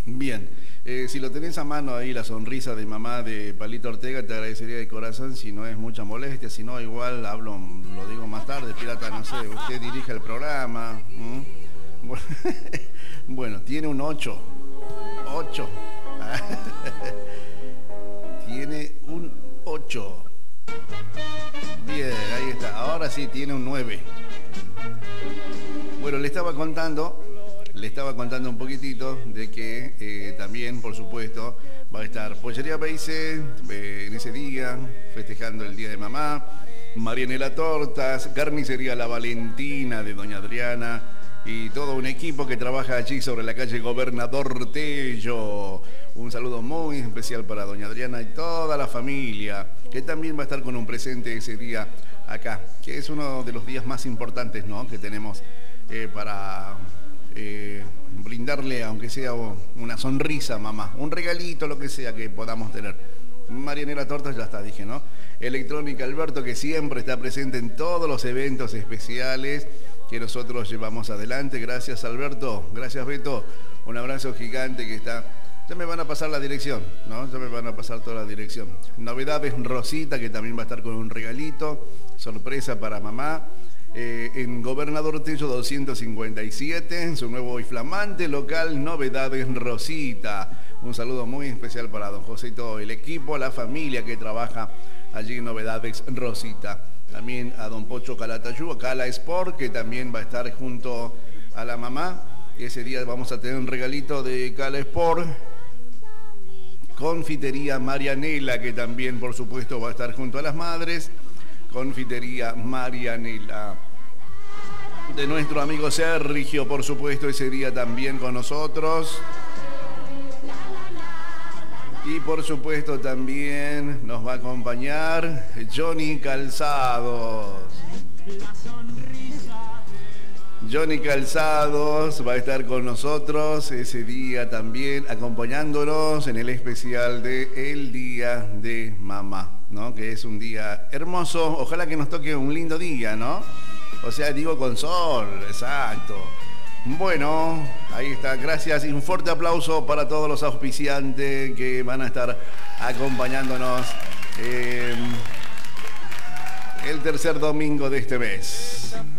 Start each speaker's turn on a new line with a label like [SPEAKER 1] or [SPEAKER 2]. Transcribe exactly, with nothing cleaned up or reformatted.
[SPEAKER 1] Bien, eh, si lo tenés a mano ahí, la sonrisa de mamá de Palito Ortega, te agradecería de corazón, si no es mucha molestia, si no, igual hablo, lo digo más tarde, pirata, no sé, usted dirige el programa. ¿Mm? Bueno, bueno, tiene un ocho. ocho. Tiene un ocho. Bien, ahí está. Ahora sí, tiene un nueve. Bueno, le estaba contando... Le estaba contando un poquitito de que eh, también, por supuesto, va a estar Pollería Beise eh, en ese día, festejando el Día de Mamá, Marianela Tortas, Carnicería La Valentina de Doña Adriana y todo un equipo que trabaja allí sobre la calle Gobernador Tello. Un saludo muy especial para Doña Adriana y toda la familia, que también va a estar con un presente ese día acá, que es uno de los días más importantes, ¿no?, que tenemos eh, para... Eh, brindarle, aunque sea una sonrisa, mamá, un regalito, lo que sea que podamos tener. Marianela Tortas, ya está, dije, ¿no? Electrónica Alberto, que siempre está presente en todos los eventos especiales que nosotros llevamos adelante. Gracias, Alberto. Gracias, Beto. Un abrazo gigante que está... Ya me van a pasar la dirección, ¿no? Ya me van a pasar toda la dirección. Novedades Rosita, que también va a estar con un regalito, sorpresa para mamá. Eh, en Gobernador Tello doscientos cincuenta y siete, en su nuevo y flamante local Novedades Rosita. Un saludo muy especial para don José y todo el equipo, la familia que trabaja allí en Novedades Rosita. También a don Pocho Calatayú, Cala Sport, que también va a estar junto a la mamá. Ese día vamos a tener un regalito de Cala Sport. Confitería Marianela, que también, por supuesto, va a estar junto a las madres. Confitería Marianela, de nuestro amigo Sergio, por supuesto, ese día también con nosotros. Y por supuesto también nos va a acompañar Johnny Calzados. Johnny Calzados va a estar con nosotros ese día también, acompañándonos en el especial de El Día de Mamá, ¿no? Que es un día hermoso. Ojalá que nos toque un lindo día, ¿no? O sea, digo con sol, exacto. Bueno, ahí está. Gracias y un fuerte aplauso para todos los auspiciantes que van a estar acompañándonos eh, el tercer domingo de este mes.